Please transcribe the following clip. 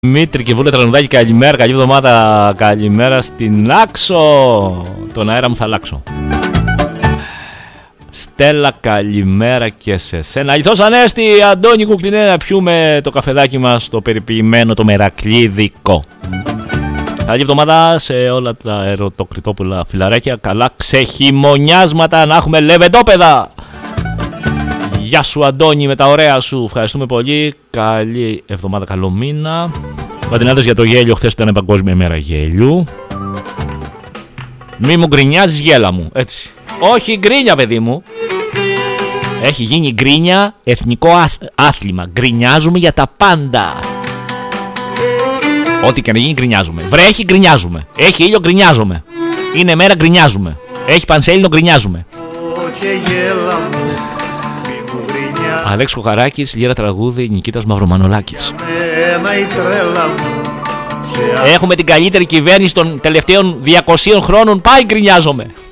Δημήτρη και Βούλε Τραγουδάκι, καλημέρα, καλή εβδομάδα, καλημέρα στην Άξο. Τον αέρα μου θα αλλάξω. Στέλλα, καλημέρα και σε σένα. Αληθώς Ανέστη, Αντώνη Κουκλινέ, να πιούμε το καφεδάκι μας, το περιποιημένο, το μερακλίδικο. Καλή εβδομάδα σε όλα τα ερωτοκριτόπουλα φιλαράκια. Καλά ξεχειμονιάσματα, να έχουμε λεβεντόπεδα. Γεια σου Αντώνη με τα ωραία σου, ευχαριστούμε πολύ. Καλή εβδομάδα, καλό μήνα. Πατινάδες για το γέλιο, χθες ήταν παγκόσμια ημέρα γέλιου. Μη μου γκρινιάζεις γέλα μου, έτσι. Όχι γκρίνια παιδί μου. Έχει γίνει γκρίνια εθνικό άθλημα. Γκρινιάζουμε για τα πάντα. Ό,τι και να γίνει γκρινιάζουμε. Βρέχει γκρινιάζουμε. Έχει ήλιο γκρινιάζουμε. Είναι μέρα γκρινιάζουμε. Έχει πανσέλινο γκρινιάζουμε. Αλέξ Κοχαράκης, Λύρα τραγούδι, Νικήτας Μαυρομανολάκης. Έχουμε την καλύτερη κυβέρνηση των τελευταίων 200 χρόνων. Πάει γκρινιάζομαι.